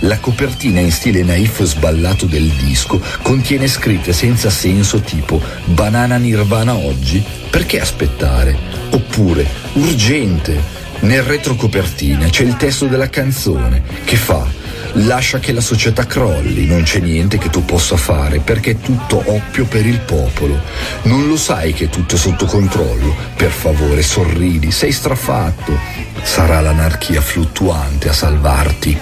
La copertina in stile naif sballato del disco contiene scritte senza senso tipo "Banana Nirvana oggi? Perché aspettare?" Oppure "Urgente!" Nel retrocopertina c'è il testo della canzone che fa: "Lascia che la società crolli, non c'è niente che tu possa fare perché è tutto oppio per il popolo. Non lo sai che tutto è sotto controllo? Per favore sorridi, sei strafatto. Sarà l'anarchia fluttuante a salvarti."